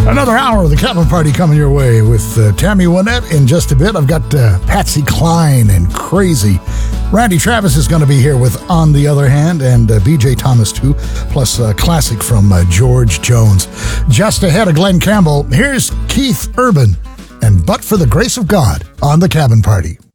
Another hour of the Cabin Party coming your way with Tammy Wynette in just a bit. I've got Patsy Cline and Crazy. Randy Travis is going to be here with On the Other Hand, and BJ Thomas too, plus a classic from George Jones. Just ahead of Glenn Campbell, here's Keith Urban and But for the Grace of God on the Cabin Party.